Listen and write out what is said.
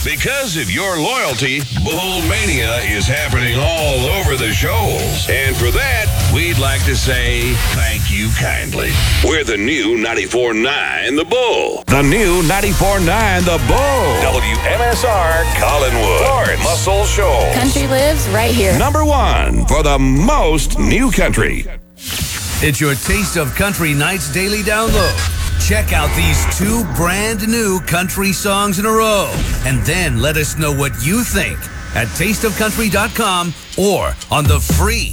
Because of your loyalty, Bull Mania is happening all over the shoals. And for that, we'd like to say thank you kindly. We're the new 94.9 The Bull. The new 94.9 The Bull. WMSR Collinwood. Lawrence Muscle Shoals. Country lives right here. Number one for the most new country. It's your Taste of Country Nights daily download. Check out these 2 brand new country songs in a row, and then let us know what you think at tasteofcountry.com or on the free